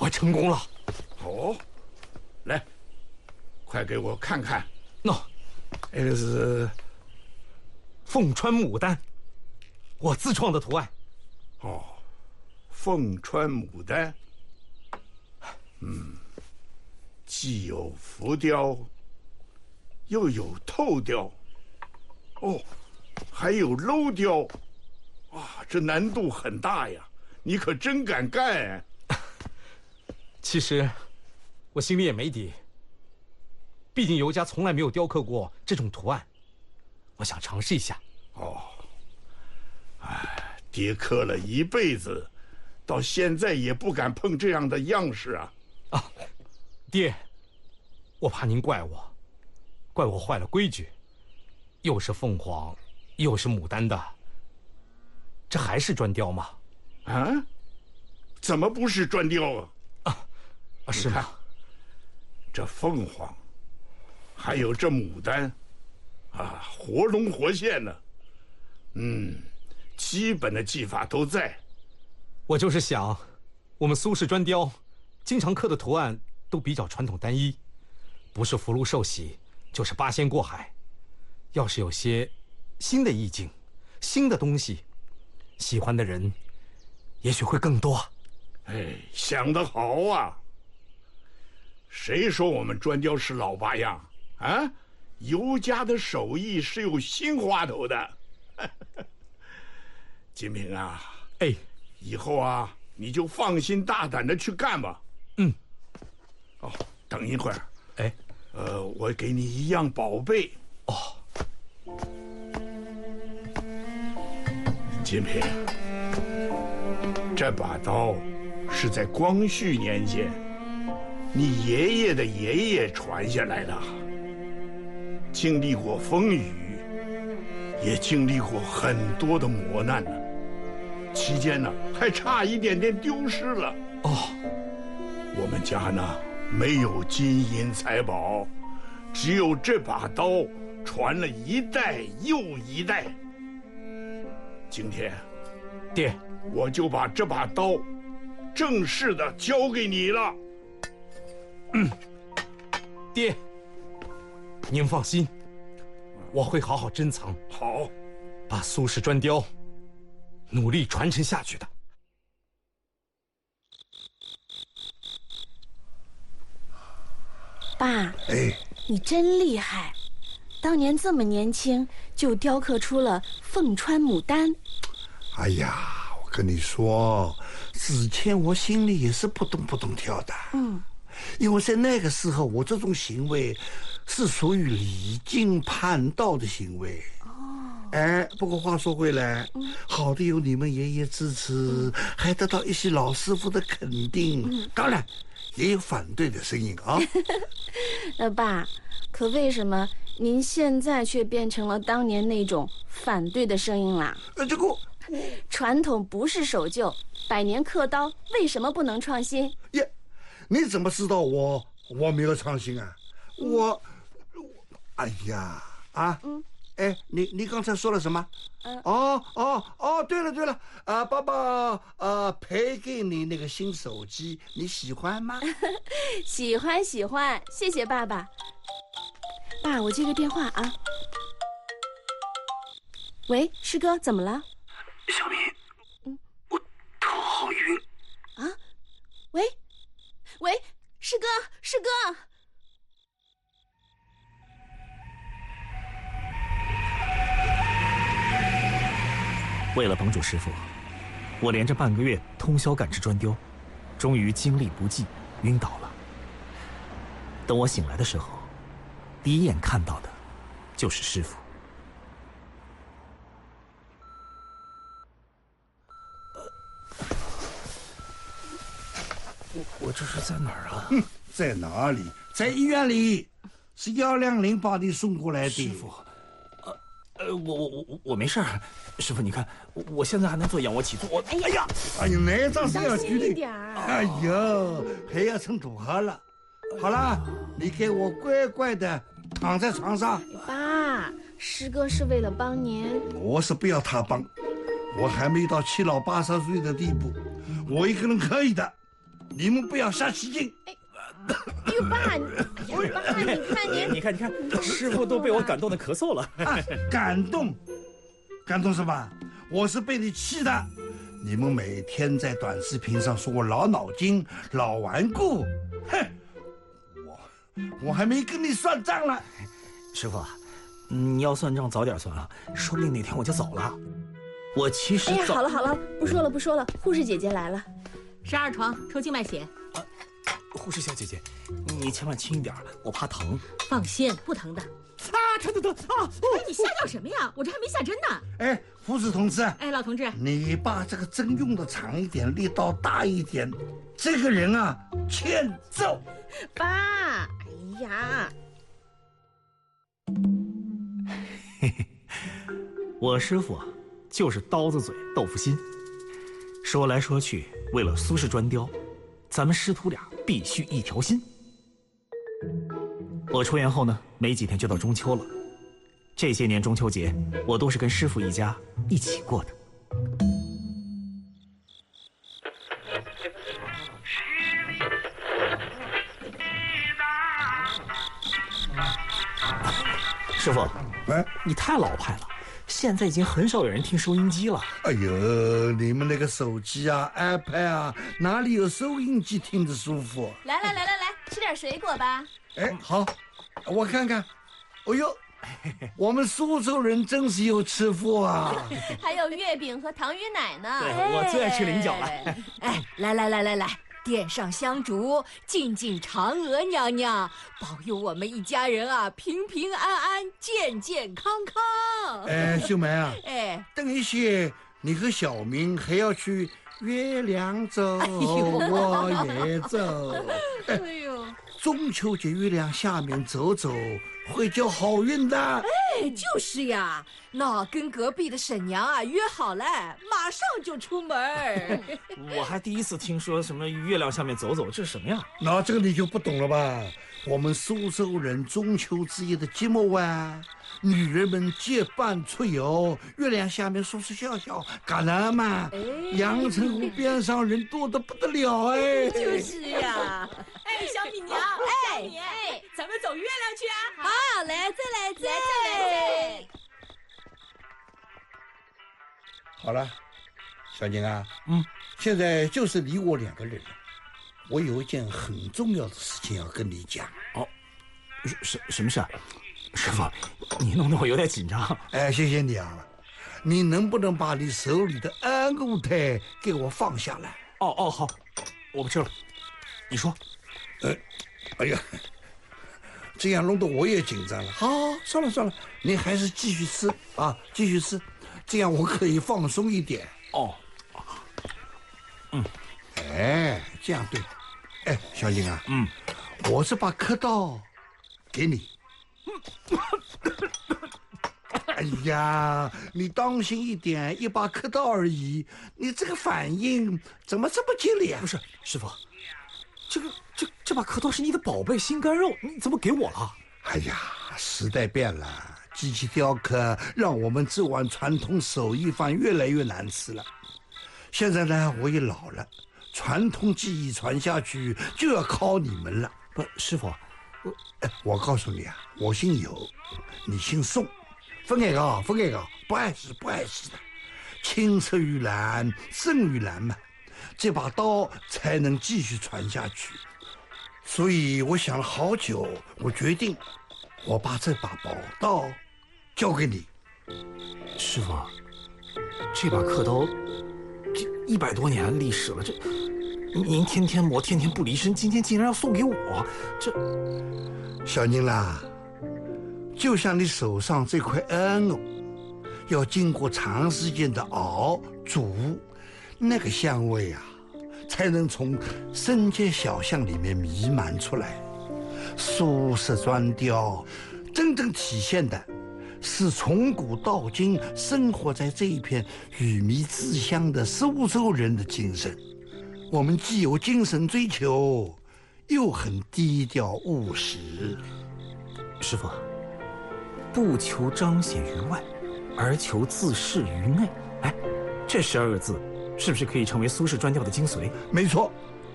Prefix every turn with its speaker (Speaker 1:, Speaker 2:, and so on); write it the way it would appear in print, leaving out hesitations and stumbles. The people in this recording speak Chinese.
Speaker 1: 我成功了。
Speaker 2: 哦，来，快给我看看。
Speaker 1: 喏，这个是凤穿牡丹，我自创的图案。
Speaker 2: 哦，凤穿牡丹。既有浮雕，又有透雕，哦，还有镂雕，哇，这难度很大呀！你可真敢干！
Speaker 1: 其实，我心里也没底。毕竟尤家从来没有雕刻过这种图案，我想尝试一下。
Speaker 2: 哦，爹刻了一辈子，到现在也不敢碰这样的样式啊！
Speaker 1: 爹，我怕您怪我坏了规矩，又是凤凰，又是牡丹的，这还是砖雕吗？
Speaker 2: 啊？怎么不是砖雕啊？
Speaker 1: 是吗？
Speaker 2: 这凤凰，还有这牡丹，活龙活现呢。基本的技法都在。
Speaker 1: 我就是想，我们苏式砖雕，经常刻的图案都比较传统单一，不是福禄寿喜，就是八仙过海。要是有些新的意境、新的东西，喜欢的人也许会更多。
Speaker 2: 想得好啊！谁说我们砖雕是老八样啊？尤家的手艺是有新花头的。金平啊，以后啊，你就放心大胆的去干吧。等一会儿，我给你一样宝贝。金平，这把刀是在光绪年间你爷爷的爷爷传下来的，经历过风雨，也经历过很多的磨难呢。期间呢，还差一点点丢失了。我们家呢没有金银财宝，只有这把刀传了一代又一代。今天，
Speaker 1: 爹，
Speaker 2: 我就把这把刀正式的交给你了。
Speaker 1: 爹，您放心，我会好好珍藏，
Speaker 2: 好，
Speaker 1: 把苏式砖雕努力传承下去的。
Speaker 3: 爸，你真厉害，当年这么年轻就雕刻出了凤穿牡丹。
Speaker 4: 哎呀，我跟你说，之前我心里也是扑通扑通跳的。因为在那个时候，我这种行为是属于离经叛道的行为。不过话说回来，好的有你们爷爷支持，还得到一些老师傅的肯定，当然也有反对的声音啊。
Speaker 3: 那爸，可为什么您现在却变成了当年那种反对的声音啦？
Speaker 4: 这个
Speaker 3: 传统不是守旧，百年刻刀为什么不能创新？
Speaker 4: 你怎么知道我没有创新啊？哎呀你刚才说了什么？对了，爸爸赔给你那个新手机，你喜欢吗？
Speaker 3: 喜欢，谢谢爸爸。爸，我接个电话啊。喂，师哥，怎么了？
Speaker 4: 小明，我头好晕
Speaker 3: 啊！喂，师哥。
Speaker 5: 为了帮助师傅，我连着半个月通宵赶制砖雕，终于精力不济，晕倒了。等我醒来的时候，第一眼看到的就是师傅。我这是在哪儿啊？
Speaker 4: 在哪里？在医院里，是120把你送过来的。
Speaker 5: 师傅，我没事儿。师傅，你看，我现在还能做仰卧起坐。
Speaker 4: 哎呀，那张是要举的。
Speaker 3: 哎
Speaker 4: 呦，还要成多好了。好了，你给我乖乖的躺在床上。
Speaker 3: 爸，师哥是为了帮您。
Speaker 4: 我是不要他帮，我还没到七老八十岁的地步，我一个人可以的。 你们不要瞎起劲。
Speaker 3: 哎呦，爸，你看，
Speaker 5: 你看，师傅都被我感动的咳嗽了。
Speaker 4: 感动什么？我是被你气的。你们每天在短视频上说我老脑筋、老顽固，哼！我还没跟你算账呢。
Speaker 5: 师傅，你要算账早点算啊，说不定哪天我就走了。我其实
Speaker 3: 哎呀，好了，不说了，护士姐姐来了。
Speaker 6: 12床，抽筋脉血。
Speaker 5: 护士小姐姐，你千万轻一点，我怕疼。
Speaker 6: 放心，不疼的。
Speaker 5: 疼啊！
Speaker 6: 哎，你瞎叫什么呀？我这还没下针呢。
Speaker 4: 哎，护士同志，
Speaker 6: 哎，老同志，
Speaker 4: 你把这个针用的长一点，力道大一点。这个人啊，欠揍。
Speaker 3: 爸，哎呀，
Speaker 5: 我师傅啊，就是刀子嘴豆腐心。说来说去，为了苏氏砖雕，咱们师徒俩必须一条心。我出院后呢，没几天就到中秋了。这些年中秋节，我都是跟师傅一家一起过的。师傅，你太老派了，现在已经很少有人听收音机了。
Speaker 4: 哎呦，你们那个手机啊、iPad 啊，哪里有收音机听着舒服？
Speaker 3: 来，吃点水果吧。
Speaker 4: 哎，好，我看看。哎呦，我们苏州人真是有吃货啊！
Speaker 3: 还有月饼和糖芋奶呢。
Speaker 5: 对，我最爱吃菱角了。
Speaker 6: 哎，来，点上香烛，敬嫦娥娘娘，保佑我们一家人啊平平安安、健健康康。
Speaker 4: 哎，秀梅啊，
Speaker 6: 哎，
Speaker 4: 等一些，你和小明还要去月亮走，我也走。
Speaker 6: 哎呦，
Speaker 4: 中秋节月亮下面走走，会交好运的。
Speaker 6: 哎，就是呀，那跟隔壁的婶娘啊约好了，马上就出门。
Speaker 5: 我还第一次听说什么月亮下面走走，这是什么呀？
Speaker 4: 那这个你就不懂了吧？我们苏州人中秋之夜的节目啊，女人们结伴出游，月亮下面说说笑笑，干了嘛？阳澄湖边上人多得不得了哎。
Speaker 6: 就是呀。
Speaker 7: 哎，小米娘，
Speaker 6: 哎，
Speaker 7: 咱们走月亮去啊！
Speaker 6: 好，来。
Speaker 4: 好了，小宁啊，现在就是你我两个人了。我有一件很重要的事情要跟你讲。
Speaker 5: 哦，什么事啊？师傅，你弄得我有点紧张。
Speaker 4: 哎，谢谢你啊，你能不能把你手里的安固态给我放下来？
Speaker 5: 哦，好，我不吃了。你说。
Speaker 4: 哎呀，这样弄得我也紧张了。好，算了，你还是继续吃啊，继续吃，这样我可以放松一点。
Speaker 5: 哦，
Speaker 4: 哎，这样对。哎，小英啊，我这把刻刀给你。哎呀，你当心一点，一把刻刀而已，你这个反应怎么这么激烈啊？
Speaker 5: 不是，师傅，这把刻刀是你的宝贝心肝肉，你怎么给我了？
Speaker 4: 哎呀，时代变了，机器雕刻让我们这碗传统手艺饭越来越难吃了。现在呢，我也老了，传统技艺传下去就要靠你们了。
Speaker 5: 不，师傅，
Speaker 4: 我告诉你啊，我姓尤，你姓宋，分开个，不碍事的。青出于蓝胜于蓝嘛，这把刀才能继续传下去。所以我想了好久，我决定我把这把宝刀交给你。
Speaker 5: 师傅，这把刻刀这100多年历史了，这您天天磨天天不离身，今天竟然要送给我，这
Speaker 4: 小宁啦，就像你手上这块安藕，要经过长时间的熬煮，那个香味啊才能从深街小巷里面弥漫出来。苏式砖雕真正体现的是从古到今生活在这一片鱼米之乡的苏州人的精神。我们既有精神追求，又很低调务实。
Speaker 5: 师傅，不求彰显于外，而求自适于内。哎，这12个字是不是可以成为苏式砖雕的精髓？
Speaker 4: 没错，